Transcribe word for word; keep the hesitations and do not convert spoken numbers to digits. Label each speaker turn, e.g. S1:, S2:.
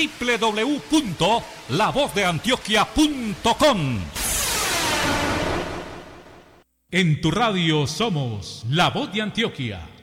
S1: doble u doble u doble u punto la voz de antioquia punto com. En tu radio somos La Voz de Antioquia.